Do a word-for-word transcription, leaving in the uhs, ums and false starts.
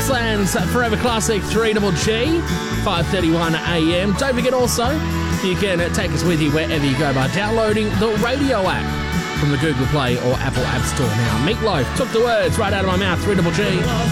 Gippsland's Forever Classic three G G, five thirty-one a m. Don't forget also, you can take us with you wherever you go by downloading the radio app from the Google Play or Apple App Store now. Meatloaf took the words right out of my mouth, three G G.